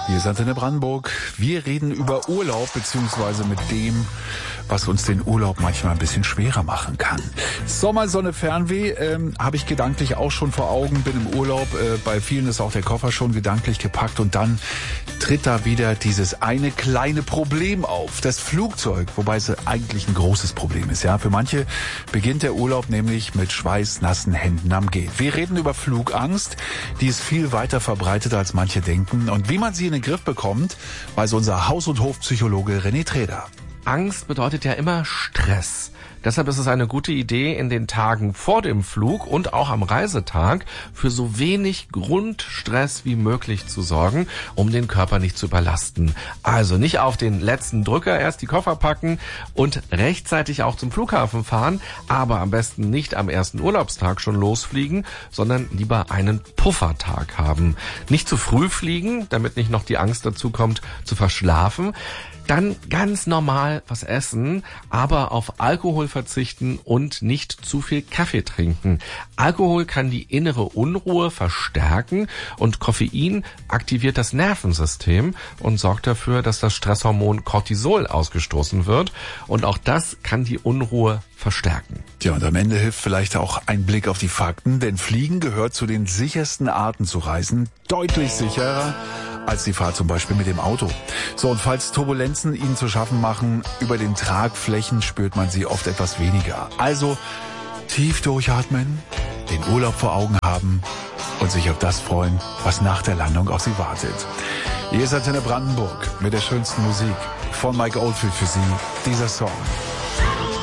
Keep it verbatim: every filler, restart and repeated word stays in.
Hier ist Antenne Brandenburg. Wir reden über Urlaub, beziehungsweise mit dem, was uns den Urlaub manchmal ein bisschen schwerer machen kann. Sommersonne, Fernweh, ähm, habe ich gedanklich auch schon vor Augen, bin im Urlaub. Äh, bei vielen ist auch der Koffer schon gedanklich gepackt und dann tritt da wieder dieses eine kleine Problem auf, das Flugzeug, wobei es eigentlich ein großes Problem ist. Ja, für manche beginnt der Urlaub nämlich mit schweißnassen Händen am Gehen. Wir reden über Flugangst, die ist viel weiter verbreitet, als manche denken. Und wie man sie in den Griff bekommt, weiß unser Haus- und Hofpsychologe René Treder. Angst bedeutet ja immer Stress. Deshalb ist es eine gute Idee, in den Tagen vor dem Flug und auch am Reisetag für so wenig Grundstress wie möglich zu sorgen, um den Körper nicht zu überlasten. Also nicht auf den letzten Drücker erst die Koffer packen und rechtzeitig auch zum Flughafen fahren, aber am besten nicht am ersten Urlaubstag schon losfliegen, sondern lieber einen Puffertag haben. Nicht zu früh fliegen, damit nicht noch die Angst dazu kommt, zu verschlafen. Dann ganz normal was essen, aber auf Alkohol verzichten und nicht zu viel Kaffee trinken. Alkohol kann die innere Unruhe verstärken und Koffein aktiviert das Nervensystem und sorgt dafür, dass das Stresshormon Cortisol ausgestoßen wird. Und auch das kann die Unruhe verstärken. Ja, und am Ende hilft vielleicht auch ein Blick auf die Fakten, denn Fliegen gehört zu den sichersten Arten zu reisen, deutlich sicherer als die Fahrt zum Beispiel mit dem Auto. So, und falls Turbulenzen Ihnen zu schaffen machen, über den Tragflächen spürt man sie oft etwas weniger. Also tief durchatmen, den Urlaub vor Augen haben und sich auf das freuen, was nach der Landung auf Sie wartet. Hier ist Antenne Brandenburg mit der schönsten Musik von Mike Oldfield für Sie, dieser Song.